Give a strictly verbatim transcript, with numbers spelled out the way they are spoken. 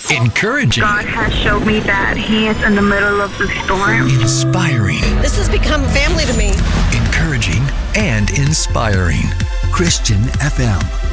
Encouraging. God has showed me that He is in the middle of the storm. Inspiring. This has become family to me. Encouraging and inspiring. Christian F M.